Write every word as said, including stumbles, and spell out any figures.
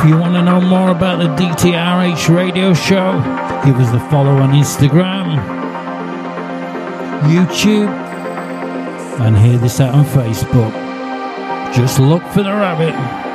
If you want to know more about the D T R H radio show, give us a follow on Instagram, YouTube, and hear this out on Facebook. Just look for the rabbit.